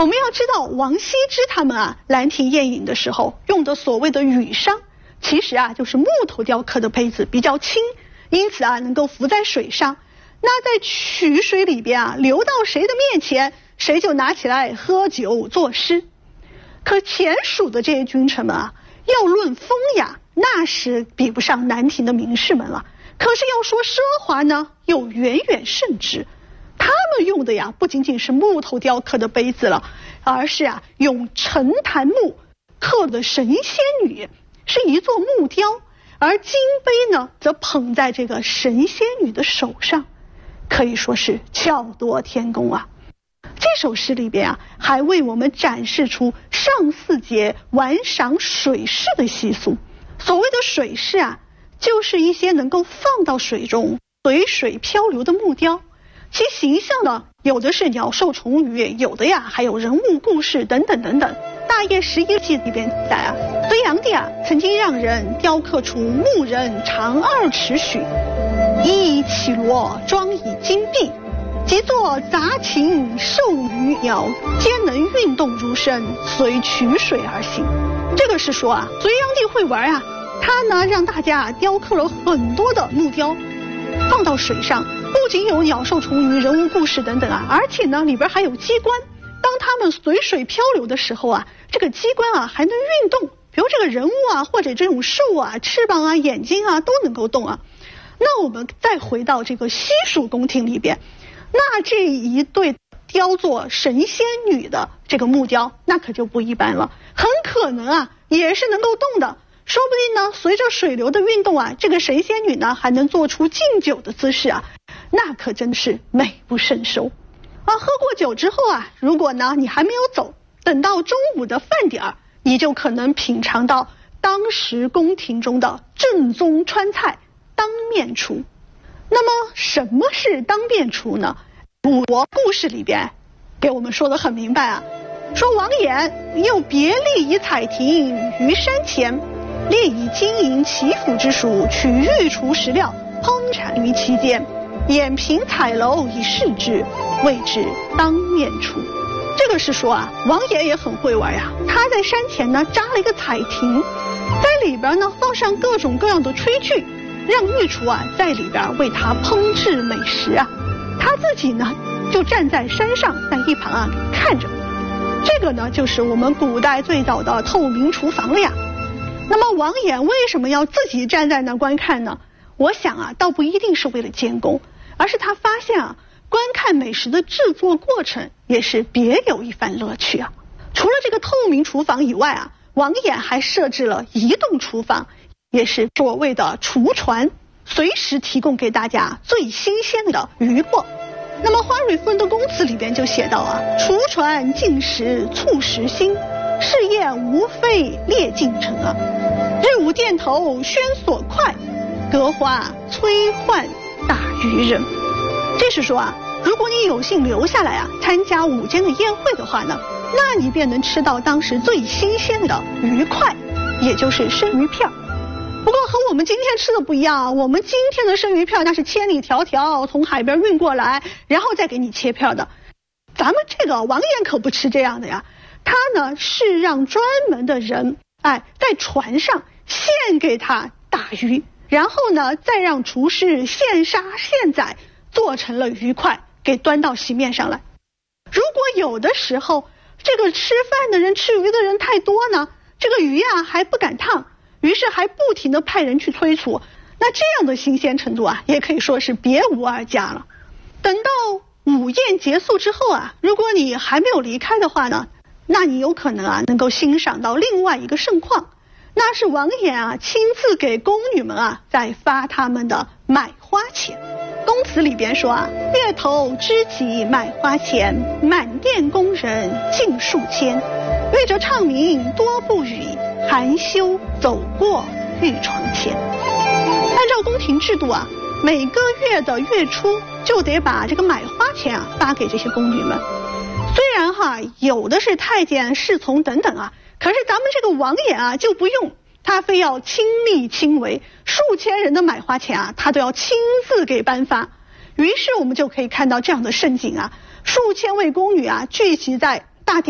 我们要知道王羲之他们啊兰亭宴饮的时候用的所谓的羽觞，其实啊就是木头雕刻的杯子，比较轻，因此啊能够浮在水上。那在曲水里边啊流到谁的面前，谁就拿起来喝酒作诗。可前蜀的这些君臣们啊，要论风雅，那是比不上南庭的名士们了。可是要说奢华呢，又远远胜之。他们用的呀，不仅仅是木头雕刻的杯子了，而是啊用沉檀木刻的神仙女，是一座木雕，而金杯呢，则捧在这个神仙女的手上，可以说是巧夺天工啊。这首诗里边啊，还为我们展示出上巳节玩赏水饰的习俗。所谓的水饰啊，就是一些能够放到水中随水漂流的木雕，其形象呢，有的是鸟兽虫鱼，有的呀还有人物故事等等等等。大业11记里边记载啊，隋炀帝啊曾经让人雕刻出木人长2尺许，衣绮罗，装以金碧，即作杂禽兽鱼鸟，皆能运动如身，随曲水而行。这个是说啊，隋炀帝会玩啊，他呢让大家雕刻了很多的木雕，放到水上，不仅有鸟兽虫鱼、人物故事等等啊，而且呢里边还有机关。当他们随水漂流的时候啊，这个机关啊还能运动，比如这个人物啊，或者这种兽啊，翅膀啊、眼睛啊都能够动啊。那我们再回到这个西蜀宫廷里边，那这一对雕作神仙女的这个木雕，那可就不一般了，很可能啊也是能够动的。说不定呢，随着水流的运动啊，这个神仙女呢还能做出敬酒的姿势啊，那可真是美不胜收啊！喝过酒之后啊，如果呢你还没有走，等到中午的饭点儿，你就可能品尝到当时宫廷中的正宗川菜当面厨。那么什么是当面厨呢？古国故事里边给我们说得很明白啊，说王衍又别立以彩亭于山前，列以金银祈福之属，取御厨食料，烹产于其间，掩凭彩楼以示之，谓之当面厨。这个是说啊，王衍也很会玩呀，他在山前呢扎了一个彩亭，在里边呢放上各种各样的炊具，让御厨啊在里边为他烹制美食啊，他自己呢就站在山上，在一旁啊看着。这个呢就是我们古代最早的透明厨房了呀。那么王衍为什么要自己站在那观看呢？我想啊，倒不一定是为了监工，而是他发现啊，观看美食的制作过程也是别有一番乐趣啊。除了这个透明厨房以外啊，王衍还设置了移动厨房，也是所谓的厨传，随时提供给大家最新鲜的鱼货。那么花蕊夫人的公词里边就写到啊，厨传进食促食兴，试验无非列进程啊，日午殿头宣所快，隔花催唤大渔人。这是说啊，如果你有幸留下来啊，参加午间的宴会的话呢，那你便能吃到当时最新鲜的鱼块，也就是生鱼片。不过和我们今天吃的不一样，我们今天的生鱼片那是千里迢迢从海边运过来，然后再给你切片的。咱们这个王衍可不吃这样的呀，他呢是让专门的人在船上现给他打鱼，然后呢再让厨师现杀现宰，做成了鱼块给端到席面上来。如果有的时候这个吃饭的人吃鱼的人太多呢，这个鱼啊还不敢烫，于是还不停地派人去催促，那这样的新鲜程度啊，也可以说是别无二家了。等到午宴结束之后啊，如果你还没有离开的话呢，那你有可能啊能够欣赏到另外一个盛况，那是王衍啊亲自给宫女们啊在发他们的买花钱。公词里边说啊，月头知己买花钱，满殿宫人尽数千，乐者唱名多不语，含羞走过御床前。按照宫廷制度啊，每个月的月初就得把这个买花钱啊发给这些宫女们。虽然哈有的是太监侍从等等啊，可是咱们这个王衍啊就不用，他非要亲力亲为，数千人的买花钱啊他都要亲自给颁发。于是我们就可以看到这样的盛景啊，数千位宫女啊聚集在